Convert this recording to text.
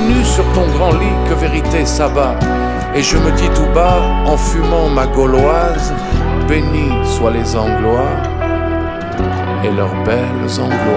nu sur ton grand lit que vérité s'abat. Et je me dis tout bas, en fumant ma gauloise, bénis soient les Anglois et leurs belles Angloises.